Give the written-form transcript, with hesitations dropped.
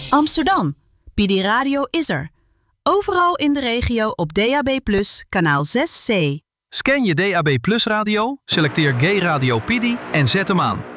Amsterdam. Pidi Radio is er. Overal in de regio op DAB+, kanaal 6C. Scan je DAB Plus radio, selecteer Gay Radio Pidi en zet hem aan.